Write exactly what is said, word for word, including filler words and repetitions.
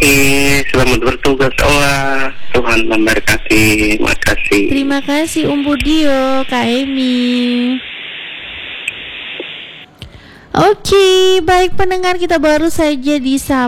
kasih. Selamat bertugas, Allah. Tuhan memberkati. Makasih. Terima kasih Um Budio, Kak Emi. Oke, baik pendengar, kita baru saja disapa